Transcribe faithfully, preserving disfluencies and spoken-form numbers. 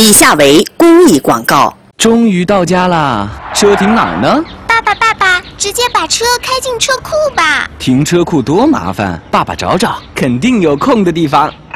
以下为公益广告。 终于到家啦，车停哪儿呢？ 爸爸，爸爸，直接把车开进车库吧。 停车库多麻烦，爸爸找找，肯定有空的地方。